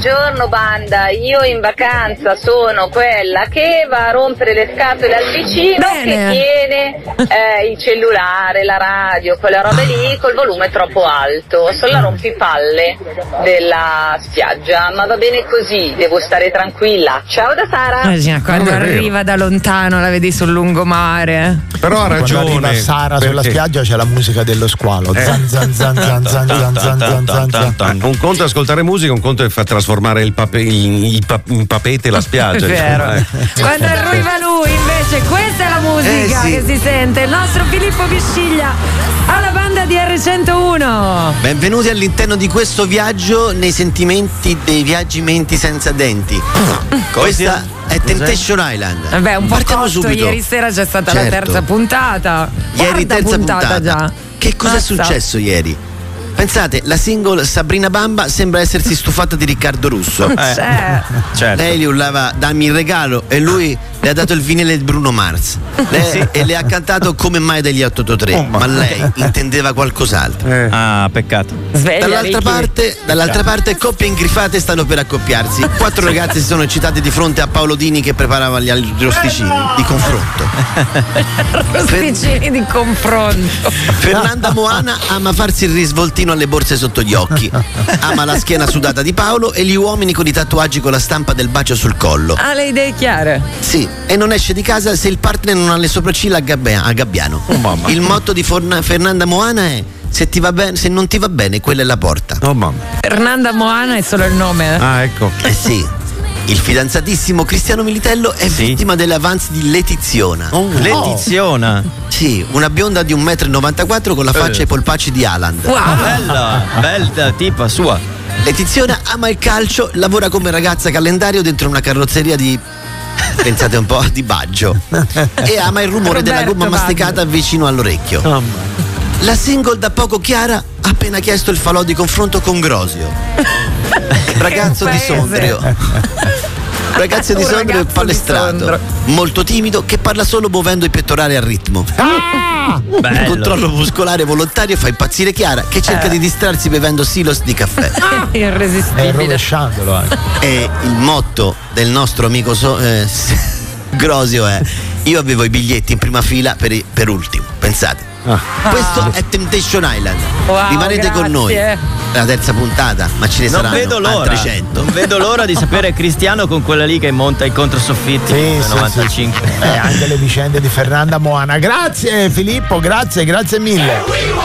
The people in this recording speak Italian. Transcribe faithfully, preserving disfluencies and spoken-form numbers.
buongiorno banda, io in vacanza sono quella che va a rompere le scatole al vicino. Bene. Che tiene eh, il cellulare, la radio, quelle robe lì col volume troppo alto, sono la rompipalle della spiaggia, ma va bene così, devo stare tranquilla. Ciao da Sara. Immagina quando arriva da lontano, la vedi sul lungomare. Però ha ragione. Quando arriva Sara perché... sulla spiaggia c'è la musica dello squalo. Eh. Zan, zan, zan, zan, zan, zan, zan, zan, zan, zan, zan. Un conto è ascoltare musica, un conto è far trasformare il pape, il, il pa, in papete la spiaggia. È vero. Diciamo, eh. Quando arriva lui invece questa è la musica Eh, sì. che si sente, il nostro Filippo Bisciglia alla banda di erre centouno. Benvenuti all'interno di questo viaggio nei sentimenti dei viaggimenti senza denti. Questa è Temptation Island. Vabbè, un po' Partiamo cotto, subito. ieri sera c'è stata Certo. la terza puntata. Ieri Quarta terza puntata, puntata. già. Che cosa Mazza. è successo ieri? Pensate, la single Sabrina Bamba sembra essersi stufata di Riccardo Russo. Eh. Cioè. Certo. Lei gli urlava dammi il regalo e lui le ha dato il vinile di Bruno Mars. Lei, Sì. E le ha cantato Come mai degli otto otto tre, Oh, ma- ma lei intendeva qualcos'altro. Eh. Ah, peccato. Sveglia, Dall'altra Ricky. parte, dall'altra parte coppie ingrifate stanno per accoppiarsi. Quattro ragazzi si sono eccitate di fronte a Paolo Dini che preparava gli arrosticini di confronto. Rosticini di confronto. Fernanda Moana ama farsi il risvoltino alle borse sotto gli occhi. Ama la schiena sudata di Paolo e gli uomini con i tatuaggi con la stampa del bacio sul collo. Ha le idee chiare. Sì, e non esce di casa se il partner non ha le sopracciglia a, gabbia- a gabbiano. Oh, mamma. Il motto di Forna- Fernanda Moana è se, ti va bene, se non ti va bene, quella è la porta. Oh mamma. Fernanda Moana è solo il nome. Ah, ecco. Eh sì. Il fidanzatissimo Cristiano Militello è Sì. vittima delle avanzi di Letiziona. Letiziona. Sì, una bionda di un metro e novantaquattro con la faccia e i polpacci di Haaland. Wow. Bella, bella tipa sua. Letiziona ama il calcio, lavora come ragazza calendario dentro una carrozzeria di pensate un po' di Baggio e ama il rumore Roberto della gomma Baggio. masticata vicino all'orecchio. La single da poco chiara ha appena chiesto il falò di confronto con Grosio, ragazzo di paese. Sondrio. Ragazzo di Un Sondrio e ragazzo di palestrato, Sondrio. molto timido, che parla solo muovendo i pettorali al ritmo. Il Bello. controllo muscolare volontario fa impazzire Chiara, che cerca Eh. di distrarsi bevendo silos di caffè. E Irresistibile. rovesciandolo anche. E il motto del nostro amico so- eh, Grosio è: io avevo i biglietti in prima fila per, i- per ultimo, pensate. Questo è Temptation Island. Wow, Rimanete con noi. grazie. È la terza puntata, ma ce ne Non saranno vedo l'ora. altre cento. Non vedo l'ora di sapere Cristiano con quella lì che monta i controsoffitti Sì, nel sì, novantacinque. sì. Eh, anche le vicende di Fernanda Moana. Grazie Filippo, grazie, grazie mille.